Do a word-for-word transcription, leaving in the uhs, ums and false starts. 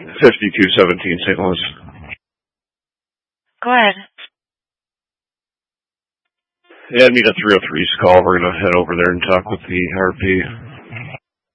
fifty-two seventeen Saint Louis. Go ahead. Yeah, I need a three oh three's call. We're going to head over there and talk with the R P.